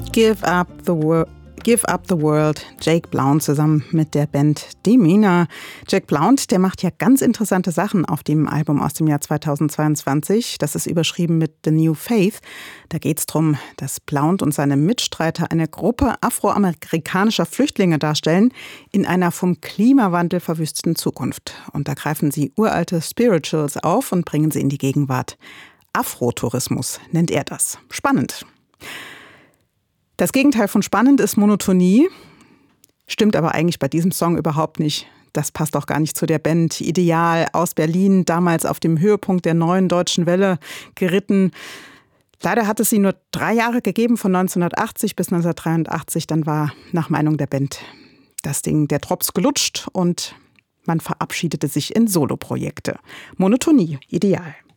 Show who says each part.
Speaker 1: Give Up the World, Jake Blount zusammen mit der Band Demeanor. Jake Blount, der macht ja ganz interessante Sachen auf dem Album aus dem Jahr 2022. Das ist überschrieben mit The New Faith. Da geht es darum, dass Blount und seine Mitstreiter eine Gruppe afroamerikanischer Flüchtlinge darstellen in einer vom Klimawandel verwüsteten Zukunft. Und da greifen sie uralte Spirituals auf und bringen sie in die Gegenwart. Afrotourismus nennt er das. Spannend. Das Gegenteil von spannend ist Monotonie. Stimmt aber eigentlich bei diesem Song überhaupt nicht. Das passt auch gar nicht zu der Band. Ideal aus Berlin, damals auf dem Höhepunkt der neuen deutschen Welle geritten. Leider hat es sie nur 3 Jahre gegeben, von 1980 bis 1983. Dann war nach Meinung der Band das Ding der Drops gelutscht und man verabschiedete sich in Soloprojekte. Monotonie, Ideal.